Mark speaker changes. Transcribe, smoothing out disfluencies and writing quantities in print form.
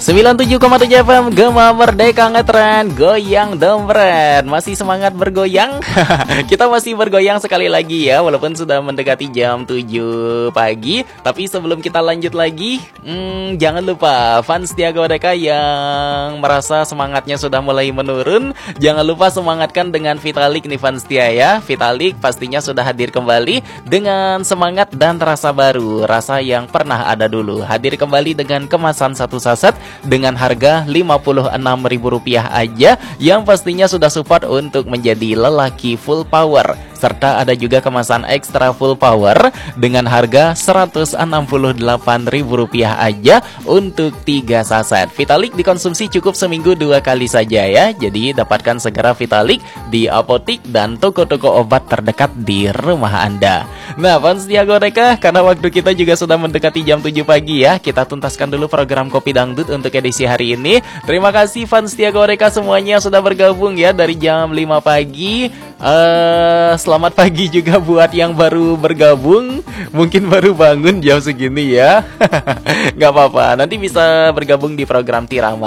Speaker 1: 97,7 FM Gema Merdeka Ngetren, goyang dompret. Masih semangat bergoyang? Kita masih bergoyang sekali lagi ya, walaupun sudah mendekati jam 7 pagi. Tapi sebelum kita lanjut lagi, jangan lupa fans setia Merdeka yang merasa semangatnya sudah mulai menurun, jangan lupa semangatkan dengan Vitalik nih fans setia ya. Vitalik pastinya sudah hadir kembali dengan semangat dan rasa baru, rasa yang pernah ada dulu. Hadir kembali dengan kemasan satu saset dengan harga Rp56.000 aja, yang pastinya sudah support untuk menjadi lelaki full power. Serta ada juga kemasan ekstra full power dengan harga Rp168.000 aja untuk 3 saset. Vitalik dikonsumsi cukup seminggu 2 kali saja ya. Jadi dapatkan segera Vitalik di apotik dan toko-toko obat terdekat di rumah Anda. Nah fans setia Merdeka, karena waktu kita juga sudah mendekati jam 7 pagi ya, kita tuntaskan dulu program Kopi Dangdut untuk edisi hari ini. Terima kasih fans setia Merdeka semuanya sudah bergabung ya dari jam 5 pagi. Selamat pagi juga buat yang baru bergabung, mungkin baru bangun jam segini ya. Gak apa-apa, nanti bisa bergabung di program Tirama